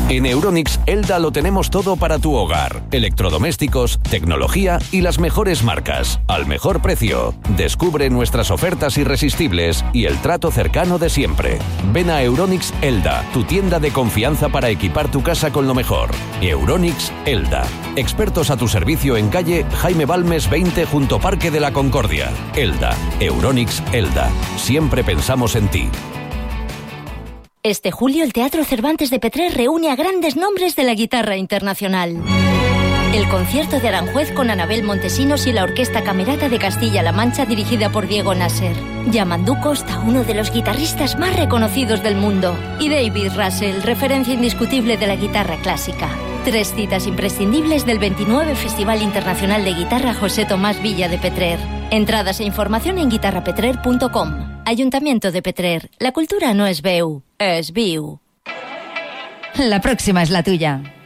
En Euronics Elda lo tenemos todo para tu hogar. Electrodomésticos, tecnología y las mejores marcas. Al mejor precio. Descubre nuestras ofertas irresistibles y el trato cercano de siempre. Ven a Euronics Elda, tu tienda de confianza para equipar tu casa con lo mejor. Euronics Elda. Expertos a tu servicio en calle Jaime Balmes 20 junto Parque de la Concordia. Elda. Euronics Elda. Siempre pensamos en ti. Este julio el Teatro Cervantes de Petrer reúne a grandes nombres de la guitarra internacional. El concierto de Aranjuez con Anabel Montesinos y la Orquesta Camerata de Castilla-La Mancha dirigida por Diego Nasser. Yamandu Costa, uno de los guitarristas más reconocidos del mundo. Y David Russell, referencia indiscutible de la guitarra clásica. 3 citas imprescindibles del 29 Festival Internacional de Guitarra José Tomás Villa de Petrer. Entradas e información en guitarrapetrer.com. Ayuntamiento de Petrer. La cultura no es veu, es viu. La próxima es la tuya.